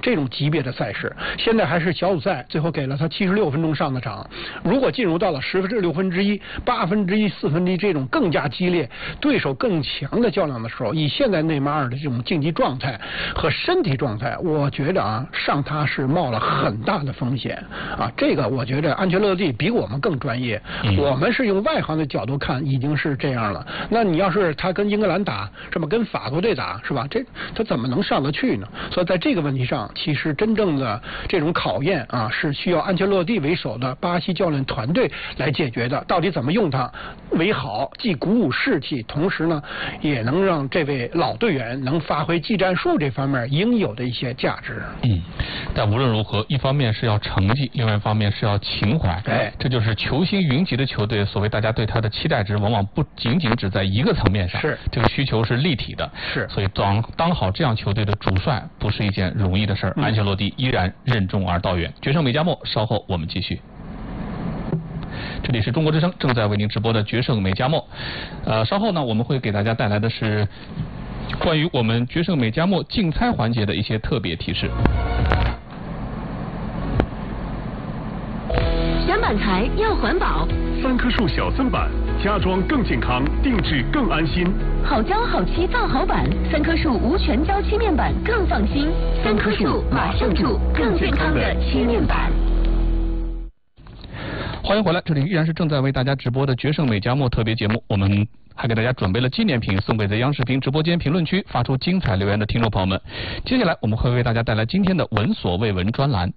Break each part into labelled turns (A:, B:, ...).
A: 这种级别的赛事。现在还是小组赛，最后给了他76分钟上的场。如果进入到了1/6、1/8、1/4这种更加激烈、对手更强的较量的时候，以现在内马尔的这种竞技状态和身体状态，我觉得啊，上他是冒了很大的风险啊。这个我觉得安切洛蒂比我们更专业，我们是用外行的角度看已经是这样了。那你要是他跟英格兰打，是吧？跟法国队打，是吧？他怎么能上得去呢？所以在这个问题上，其实真正的这种考验啊，是需要安切洛蒂为首的巴西教练团队来解决的。到底怎么用他为好，既鼓舞士气，同时呢，也能让这位老队员能发挥技战术这方面应有的一些价值。
B: 但无论如何，一方面是要成绩，另外一方面是要情怀。这就是球星云集的球队，所谓大家对他的期待值，往往不仅仅只在一个层面上。
A: 是
B: 这个需求是立体的。
A: 是，
B: 所以当好这样球队的主帅不是一件容易的事儿。安切洛蒂依然任重而道远。决胜美加墨，稍后我们继续。这里是中国之声正在为您直播的决胜美加墨。稍后呢，我们会给大家带来的是关于我们决胜美加墨竞猜环节的一些特别提示。
C: 选板材要环保
D: ，3棵树小森板，家装更健康，定制更安心。
C: 好胶好漆造好板，3棵树无全胶漆面板更放心。3棵树马上住更健康的漆面板。
B: 欢迎回来，这里依然是正在为大家直播的决胜美加墨特别节目，我们还给大家准备了纪念品送给在央视频直播间评论区发出精彩留言的听众朋友们。接下来我们会为大家带来今天的闻所未闻专栏。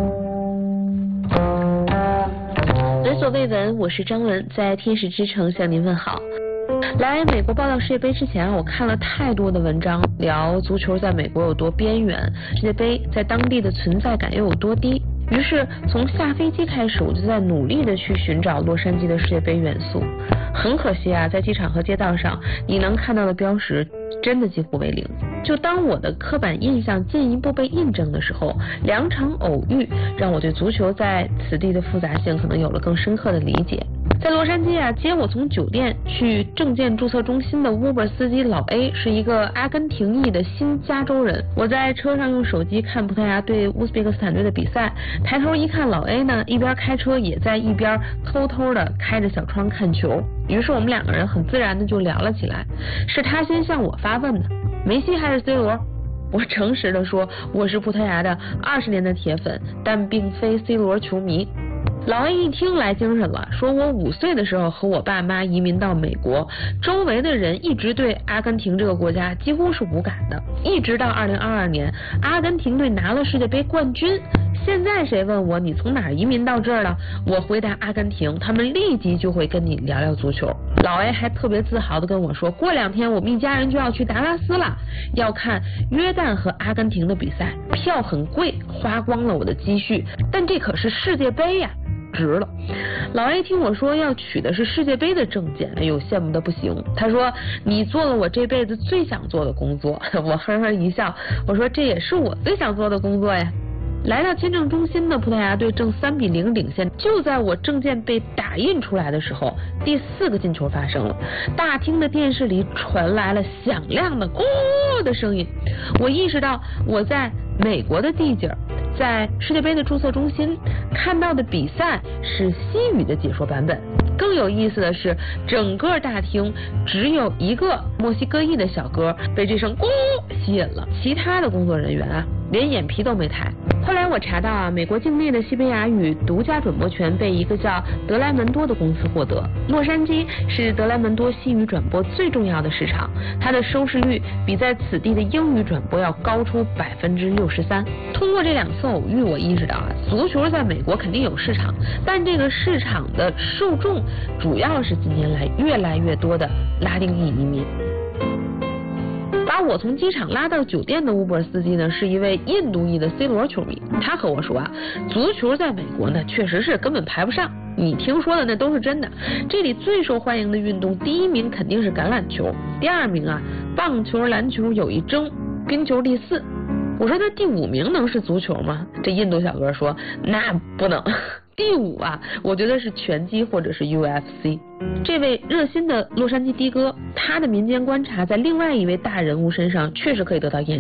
E: 闻所未闻，我是张文，在天使之城向您问好。来美国报道世界杯之前，我看了太多的文章，聊足球在美国有多边缘，世界杯在当地的存在感又有多低。于是从下飞机开始，我就在努力的去寻找洛杉矶的世界杯元素。很可惜啊，在机场和街道上，你能看到的标识真的几乎为零。就当我的刻板印象进一步被印证的时候，2场偶遇让我对足球在此地的复杂性可能有了更深刻的理解。在洛杉矶啊，接我从酒店去证件注册中心的 Uber 司机老 A 是一个阿根廷裔的新加州人。我在车上用手机看葡萄牙对乌兹别克斯坦队的比赛，抬头一看，老 A 呢一边开车也在一边偷偷的开着小窗看球。于是我们2个人很自然的就聊了起来。是他先向我发问的，梅西还是 C 罗？我诚实的说，我是葡萄牙的20年的铁粉，但并非 C 罗球迷。老 A 一听来精神了，说我5岁的时候和我爸妈移民到美国，周围的人一直对阿根廷这个国家几乎是无感的，一直到2022年阿根廷队拿了世界杯冠军。现在谁问我你从哪儿移民到这儿了，我回答阿根廷，他们立即就会跟你聊聊足球。老 A 还特别自豪的跟我说，过2天我们一家人就要去达拉斯了，要看约旦和阿根廷的比赛，票很贵，花光了我的积蓄，但这可是世界杯呀，值了。老 A 听我说要取的是世界杯的证件，哎呦，羡慕的不行。他说你做了我这辈子最想做的工作。我呵呵一笑，我说这也是我最想做的工作呀。来到签证中心的葡萄牙队正3-0领先，就在我证件被打印出来的时候，第4个进球发生了。大厅的电视里传来了响亮的咕的声音，我意识到我在美国的地界儿，在世界杯的注册中心看到的比赛是西语的解说版本。更有意思的是，整个大厅只有一个墨西哥裔的小哥被这声咕吸引了，其他的工作人员啊连眼皮都没抬。后来我查到啊，美国境内的西班牙语独家转播权被一个叫德莱门多的公司获得。洛杉矶是德莱门多西语转播最重要的市场，它的收视率比在此地的英语转播要高出63%。通过这2次偶遇，我意识到啊，足球在美国肯定有市场，但这个市场的受众主要是近年来越来越多的拉丁裔移民。把我从机场拉到酒店的 Uber 司机呢，是一位印度裔的 C 罗球迷。他和我说啊，足球在美国呢确实是根本排不上，你听说的那都是真的。这里最受欢迎的运动，第1名肯定是橄榄球，第2名啊棒球、篮球有一争，冰球第4。我说那第5名能是足球吗？这印度小哥说那不能。第5啊，我觉得是拳击或者是 UFC。这位热心的洛杉矶的哥，他的民间观察在另外一位大人物身上确实可以得到验证。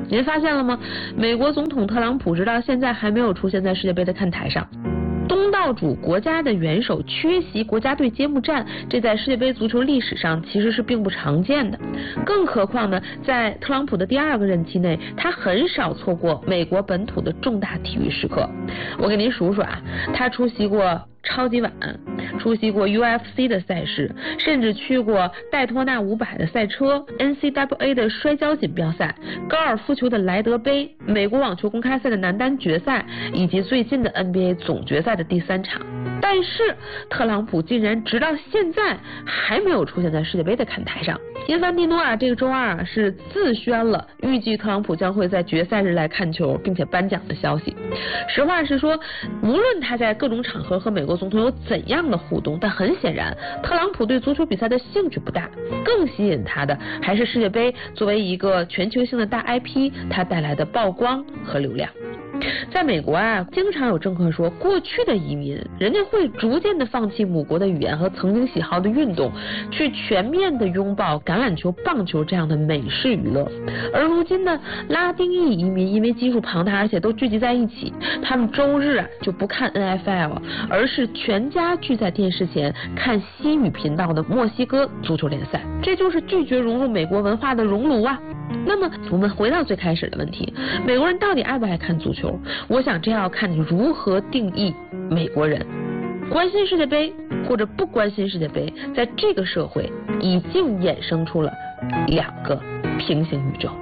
E: 您发现了吗？美国总统特朗普直到现在还没有出现在世界杯的看台上。东道主国家的元首缺席国家队揭幕战，这在世界杯足球历史上其实是并不常见的。更何况呢，在特朗普的第2个任期内，他很少错过美国本土的重大体育时刻。我给您数数啊，他出席过超级碗，出席过 UFC 的赛事，甚至去过戴托纳500的赛车、NCAA 的摔跤锦标赛、高尔夫球的莱德杯、美国网球公开赛的男单决赛，以及最近的 NBA 总决赛的第3场。但是特朗普竟然直到现在还没有出现在世界杯的看台上。因凡蒂诺啊，这个周2是自宣了预计特朗普将会在决赛日来看球并且颁奖的消息。实话实说，无论他在各种场合和美国总统有怎样的互动，但很显然特朗普对足球比赛的兴趣不大，更吸引他的还是世界杯作为一个全球性的大 IP 它带来的曝光和流量。在美国啊，经常有政客说，过去的移民人家会逐渐的放弃母国的语言和曾经喜好的运动，去全面的拥抱橄榄球、棒球这样的美式娱乐。而如今呢，拉丁裔移民因为基数庞大，而且都聚集在一起，他们周日啊就不看 NFL， 而是全家聚在电视前看西语频道的墨西哥足球联赛，这就是拒绝融入美国文化的熔炉啊。那么我们回到最开始的问题，美国人到底爱不爱看足球？我想这要看你如何定义美国人。关心世界杯或者不关心世界杯，在这个社会已经衍生出了2个平行宇宙。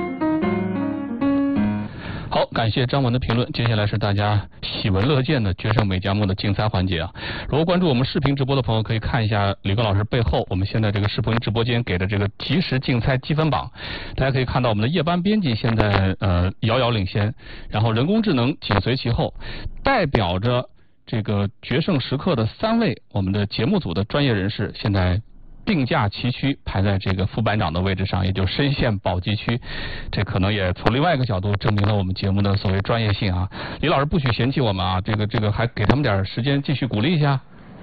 B: 好，感谢张文的评论。接下来是大家喜闻乐见的决胜美加墨的竞猜环节啊！如果关注我们视频直播的朋友，可以看一下李哥老师背后我们现在这个视频直播间给的这个即时竞猜积分榜。大家可以看到我们的夜班编辑现在遥遥领先，然后人工智能紧随其后，代表着这个决胜时刻的3位我们的节目组的专业人士现在并驾齐驱，排在这个副班长的位置上，也就深陷保级区。这可能也从另外一个角度证明了我们节目的所谓专业性啊。李老师不许嫌弃我们啊，这个还给他们点时间继续鼓励一下。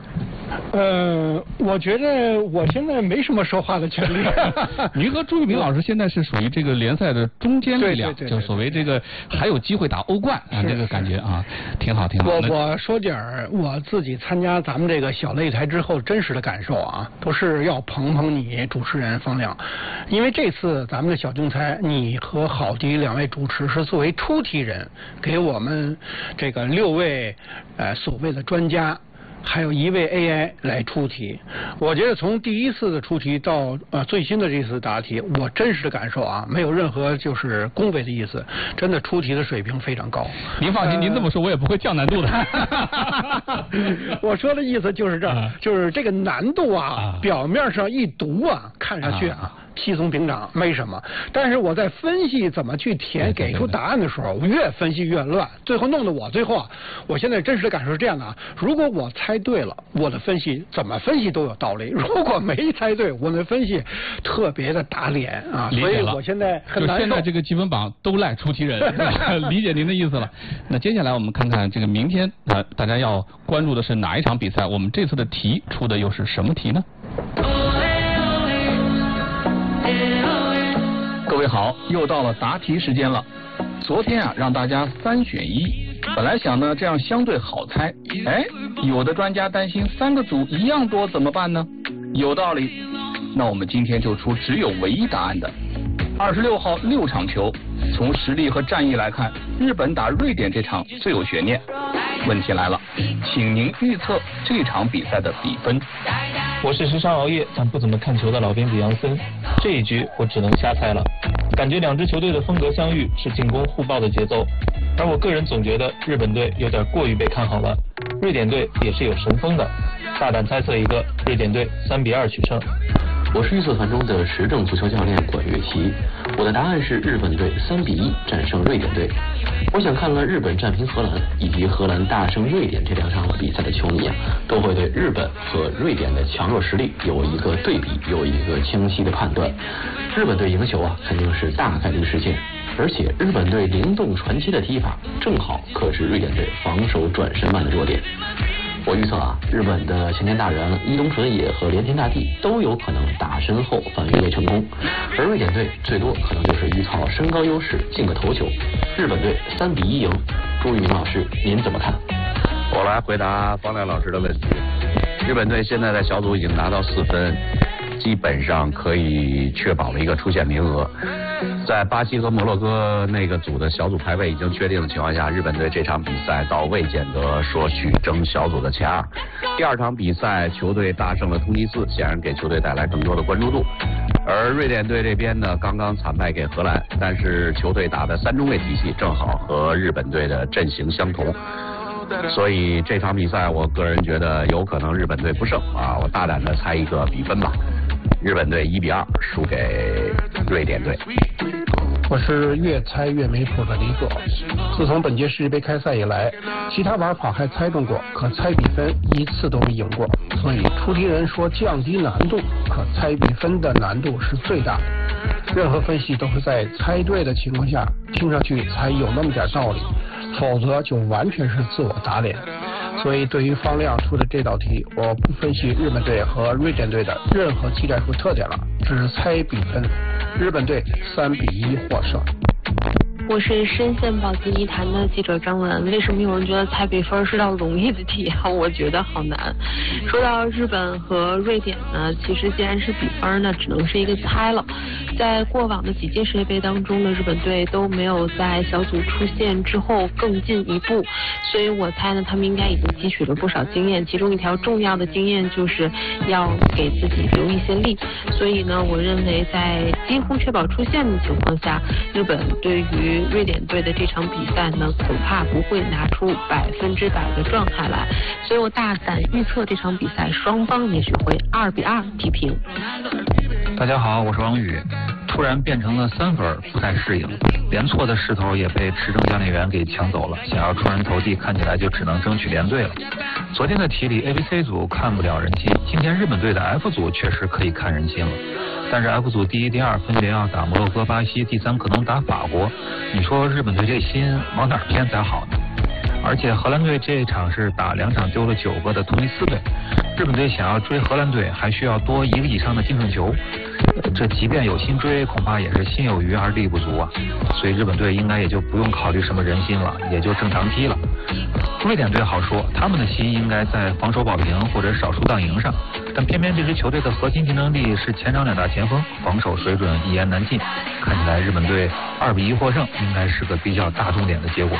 A: 我觉得我现在没什么说话的权利。
B: 您和朱玉明老师现在是属于这个联赛的中坚力量，就所谓这个还有机会打欧冠啊，这个感觉啊，挺好挺好。
A: 我说点我自己参加咱们这个小擂台之后真实的感受啊，都是要捧捧你主持人方亮，因为这次咱们的小竞猜，你和郝迪2位主持是作为出题人，给我们这个6位所谓的专家。还有1位 AI 来出题，我觉得从第一次的出题到最新的这次答题，我真实的感受啊，没有任何就是恭维的意思，真的出题的水平非常高。
B: 您放心，您这么说我也不会降难度的。
A: 我说的意思就是就是这个难度啊，表面上一读啊，看上去啊。稀松平常，没什么。但是我在分析怎么去填给出答案的时候，我越分析越乱，最后弄得我现在真实的感受是这样的啊：如果我猜对了，我的分析怎么分析都有道理；如果没猜对，我的分析特别的打脸啊。所以我现在很难受。
B: 就现在这个积分榜都赖出题人，理解您的意思了。那接下来我们看看这个明天大家要关注的是哪一场比赛？我们这次的题出的又是什么题呢？各位好，又到了答题时间了。昨天啊，让大家3选1，本来想呢这样相对好猜，有的专家担心3个组一样多怎么办呢？有道理，那我们今天就出只有唯一答案的。26号6场球，从实力和战役来看，日本打瑞典这场最有悬念。问题来了，请您预测这场比赛的比分。
F: 我是时常熬夜但不怎么看球的老编辑杨森，这一局我只能瞎猜了。感觉2支球队的风格相遇，是进攻互爆的节奏，而我个人总觉得日本队有点过于被看好了，瑞典队也是有神锋的，大胆猜测一个瑞典队3-2取胜。
G: 我是预测团中的时政足球教练管乐琪，我的答案是日本队3-1战胜瑞典队。我想看了日本战平荷兰以及荷兰大胜瑞典这2场比赛的球迷啊，都会对日本和瑞典的强弱实力有一个对比，有一个清晰的判断。日本队赢球啊，肯定是大概率事件，而且日本队灵动传奇的踢法正好克制瑞典队防守转身慢的弱点。 我预测啊，日本的前田大然、伊东纯也和连田大地都有可能打身后反越位成功，而瑞典队最多可能就是依靠身高优势进个头球。日本队3比1赢。朱玉明老师，您怎么看？
H: 我来回答方亮老师的问题。日本队现在在小组已经拿到4分，基本上可以确保了一个出线名额。在巴西和摩洛哥那个组的小组排位已经确定的情况下，日本队这场比赛倒未见得说去争小组的前2。第2场比赛，球队大胜了突尼斯，显然给球队带来更多的关注度。而瑞典队这边呢，刚刚惨败给荷兰，但是球队打的3中卫体系正好和日本队的阵型相同。所以这场比赛，我个人觉得有可能日本队不胜啊！我大胆的猜一个比分吧，日本队1比2输给瑞典队。
A: 我是越猜越没谱的李哥。自从本届世界杯开赛以来，其他玩法还猜中过，可猜比分一次都没赢过。所以出题人说降低难度，可猜比分的难度是最大的。任何分析都是在猜对的情况下，听上去才有那么点道理，否则就完全是自我打脸。所以对于方亮出的这道题，我不分析日本队和瑞典队的任何技战术特点了，只是猜比分。日本队3比1获胜。
E: 我是深陷保级泥潭的记者张文。为什么有人觉得猜比分是道容易的题啊？我觉得好难。说到日本和瑞典呢，其实既然是比分呢，只能是一个猜了。在过往的几届世界杯当中呢，日本队都没有在小组出线之后更进一步，所以我猜呢，他们应该已经汲取了不少经验。其中一条重要的经验就是要给自己留一些力。所以呢，我认为在几乎确保出线的情况下，日本对于瑞典队的这场比赛呢，恐怕不会拿出100%的状态来，所以我大胆预测这场比赛双方也许会2比2踢平。
I: 大家好，我是王宇。突然变成了3分，不太适应，连错的势头也被池正教练员给抢走了，想要出人头地，看起来就只能争取连队了。昨天的题里 ABC 组看不了人心，今天日本队的 F 组确实可以看人心了。但是 F 组第1、第2分别要打摩洛哥、巴西，第3可能打法国。你说日本队这心往哪偏才好呢？而且荷兰队这场是打2场丢了9个的突尼斯队，日本队想要追荷兰队，还需要多1个以上的净胜球。这即便有心追，恐怕也是心有余而力不足啊。所以日本队应该也就不用考虑什么人心了，也就正常踢了。瑞典队好说，他们的心应该在防守保平或者少输当赢上，但偏偏这支球队的核心竞争力是前场2大前锋，防守水准一言难尽。看起来日本队2比1获胜，应该是个比较大重点的结果。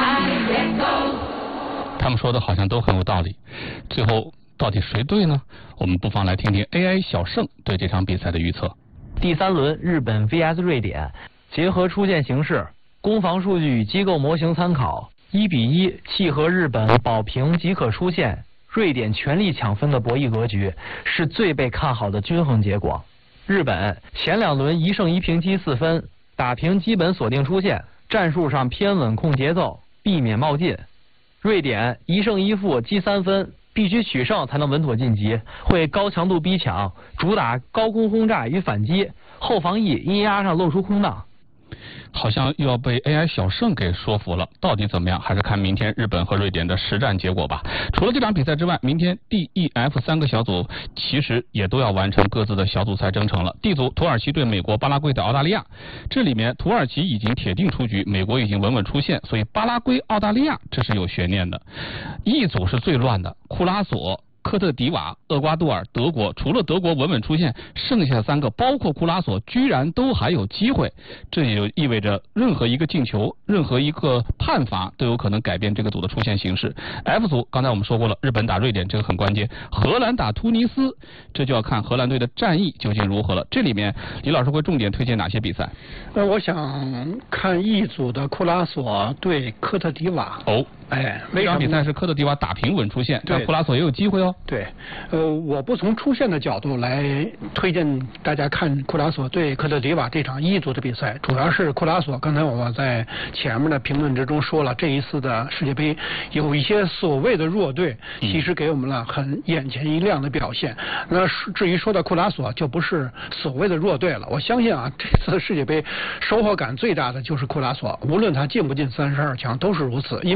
B: 他们说的好像都很有道理，最后到底谁对呢？我们不妨来听听 AI 小盛对这场比赛的预测。
J: 第3轮日本 VS 瑞典，结合出线形势、攻防数据与机构模型参考，1比1契合日本保平即可出线，瑞典全力抢分的博弈格局，是最被看好的均衡结果。日本前2轮1胜1平积4分，打平基本锁定出线，战术上偏稳控节奏，避免冒进。瑞典1胜1负积3分，必须取胜才能稳妥晋级，会高强度逼抢，主打高空轰炸与反击，后防翼阴压上露出空档。
B: 好像又要被 AI 小盛给说服了，到底怎么样？还是看明天日本和瑞典的实战结果吧。除了这场比赛之外，明天 D、E、F 3个小组其实也都要完成各自的小组赛征程了。D 组土耳其对美国，巴拉圭对澳大利亚，这里面土耳其已经铁定出局，美国已经稳稳出线，所以巴拉圭、澳大利亚这是有悬念的。E 组是最乱的，库拉索、科特迪瓦、厄瓜多尔、德国，除了德国稳稳出线，剩下3个包括库拉索居然都还有机会，这也就意味着任何一个进球，任何一个判罚都有可能改变这个组的出线形势。F 组刚才我们说过了，日本打瑞典这个很关键，荷兰打突尼斯，这就要看荷兰队的战役究竟如何了。这里面李老师会重点推荐哪些比赛？
A: 我想看E组的库拉索对科特迪瓦。
B: 哦，哎，这场比赛是科特迪瓦打平稳出线，但库拉索也有机会哦。
A: 对，我不从出线的角度来推荐大家看库拉索对科特迪瓦这场E组的比赛，主要是库拉索，刚才我在前面的评论之中说了，这一次的世界杯有一些所谓的弱队，其实给我们了很眼前一亮的表现。那至于说到库拉索，就不是所谓的弱队了。我相信啊，这次世界杯收获感最大的就是库拉索，无论他进不进32强都是如此，因为库拉索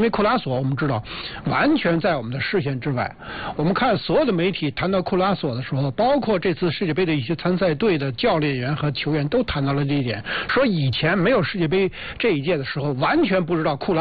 A: 索，我们知道完全在我们的视线之外。我们看所有的媒体谈到库拉索的时候，包括这次世界杯的一些参赛队的教练员和球员都谈到了这一点，说以前没有世界杯这一届的时候，完全不知道库拉